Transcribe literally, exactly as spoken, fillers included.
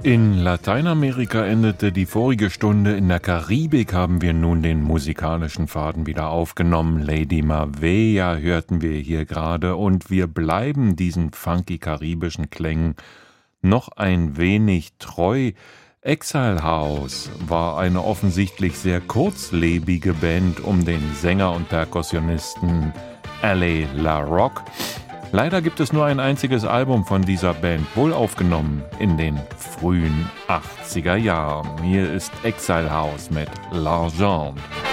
In Lateinamerika endete die vorige Stunde, in der Karibik haben wir nun den musikalischen Faden wieder aufgenommen. Lady Mavea hörten wir hier gerade und wir bleiben diesen funky karibischen Klängen noch ein wenig treu. Exile House war eine offensichtlich sehr kurzlebige Band um den Sänger und Perkussionisten Alain LaRocque. Leider gibt es nur ein einziges Album von dieser Band, wohl aufgenommen in den frühen achtziger Jahren. Hier ist Exile House mit L'Argent.